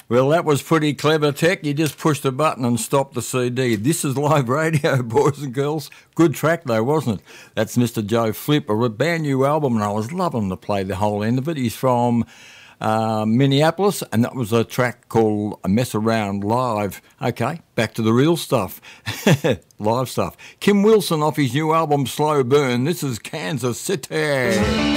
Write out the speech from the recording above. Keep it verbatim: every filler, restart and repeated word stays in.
Well, that was pretty clever tech. You just pushed a button and stopped the C D. This is live radio, boys and girls. Good track, though, wasn't it? That's Mister Joe Flip, a brand new album, and I was loving to play the whole end of it. He's from uh, Minneapolis, and that was a track called Mess Around Live. Okay, back to the real stuff. Live stuff. Kim Wilson off his new album, Slow Burn. This is Kansas City.